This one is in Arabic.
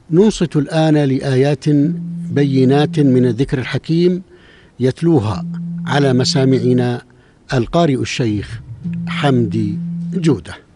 ننصت الآن لآيات بينات من الذكر الحكيم يتلوها على مسامعنا القارئ الشيخ حمدي جودة.